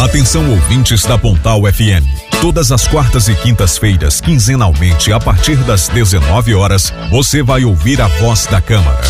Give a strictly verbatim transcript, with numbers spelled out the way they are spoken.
Atenção, ouvintes da Pontal F M. Todas as quartas e quintas-feiras, quinzenalmente, a partir das dezenove horas, você vai ouvir a Voz da Câmara.